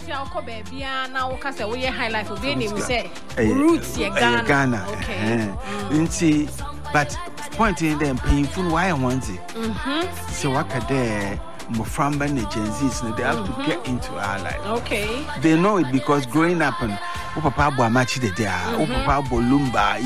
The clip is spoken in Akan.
Fia ko baby na wo ka say we high life obi ni mu say roots ye Ghana. Okay. But point in them painful why I want it. So what can they Muframba and Gen Z's they have to get into our life. Okay. They know it because growing up and Papa Boamachi de Papa Bolumba